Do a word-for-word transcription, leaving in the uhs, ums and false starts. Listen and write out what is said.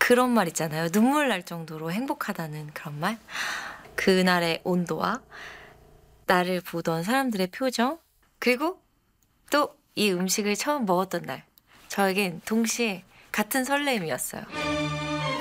그런 말 있잖아요. 눈물 날 정도로 행복하다는 그런 말. 그날의 온도와 나를 보던 사람들의 표정, 그리고 또 이 음식을 처음 먹었던 날, 저에겐 동시에 같은 설렘이었어요.